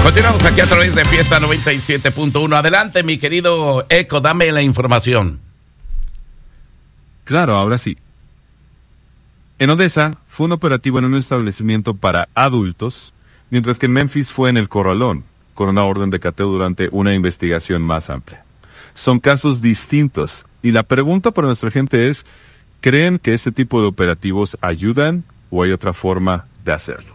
Continuamos aquí a través de Fiesta 97.1. Adelante, mi querido Eco, dame la información. Claro, ahora sí. En Odessa fue un operativo en un establecimiento para adultos, mientras que en Memphis fue en el Corralón, con una orden de cateo durante una investigación más amplia. Son casos distintos, y la pregunta para nuestra gente es, ¿creen que este tipo de operativos ayudan o hay otra forma de hacerlo?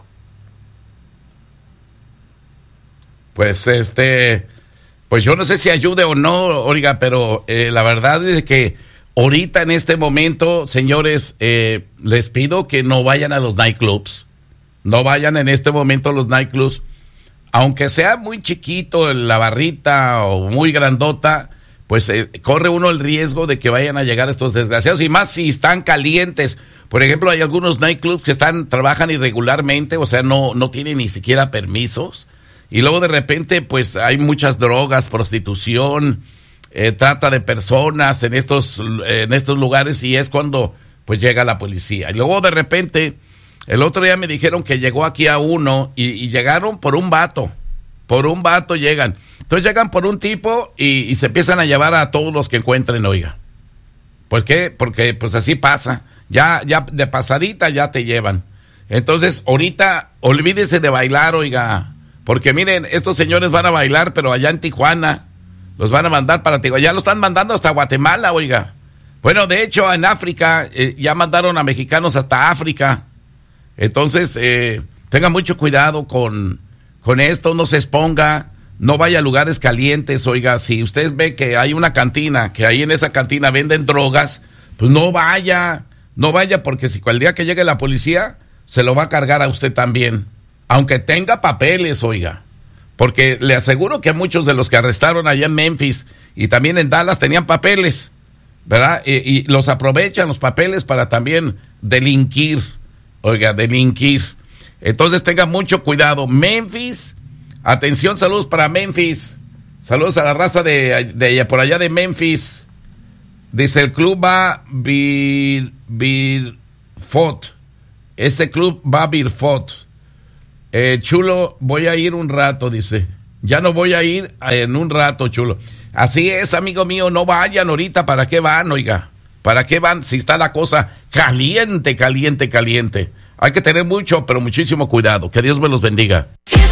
Pues pues yo no sé si ayude o no, oiga, pero la verdad es que ahorita en este momento, señores, les pido que no vayan a los nightclubs. No vayan en este momento a los nightclubs. Aunque sea muy chiquito la barrita o muy grandota, pues corre uno el riesgo de que vayan a llegar estos desgraciados. Y más si están calientes. Por ejemplo, hay algunos nightclubs que trabajan irregularmente, o sea, no tienen ni siquiera permisos. Y luego de repente, pues hay muchas drogas, prostitución, trata de personas en estos lugares, y es cuando pues llega la policía. Y luego de repente, el otro día me dijeron que llegó aquí a uno y llegaron por un vato llegan. Entonces llegan por un tipo y se empiezan a llevar a todos los que encuentren, oiga. ¿Por qué? Porque pues así pasa. Ya de pasadita ya te llevan. Entonces ahorita olvídese de bailar, oiga. Porque miren, estos señores van a bailar, pero allá en Tijuana. Los van a mandar para Tijuana. Ya lo están mandando hasta Guatemala, oiga. Bueno, de hecho, en África, ya mandaron a mexicanos hasta África. Entonces, tengan mucho cuidado con esto. No se exponga. No vaya a lugares calientes, oiga. Si usted ve que hay una cantina, que ahí en esa cantina venden drogas, pues no vaya. No vaya, porque si el día que llegue la policía, se lo va a cargar a usted también. Aunque tenga papeles, oiga, porque le aseguro que muchos de los que arrestaron allá en Memphis y también en Dallas tenían papeles, ¿verdad? Y los aprovechan los papeles para también delinquir, oiga, delinquir. Entonces tenga mucho cuidado. Memphis, atención, saludos para Memphis, saludos a la raza de por allá de Memphis. Dice, el club va a Birfot, ese club va a Birfot. Chulo, voy a ir un rato, dice. Ya no voy a ir en un rato, Chulo. Así es, amigo mío, no vayan ahorita. ¿Para qué van, oiga? ¿Para qué van si está la cosa caliente, caliente, caliente? Hay que tener mucho, pero muchísimo cuidado. Que Dios me los bendiga.